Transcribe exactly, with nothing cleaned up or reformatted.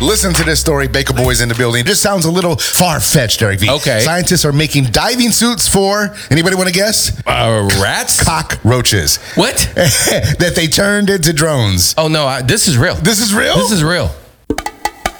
Listen to this story. Baker Boy's in the building. This sounds a little far-fetched, Eric V. Okay. Scientists are making diving suits for, anybody want to guess? Uh, rats? Cockroaches. What? That they turned into drones. Oh, no, I, this is real. This is real? This is real.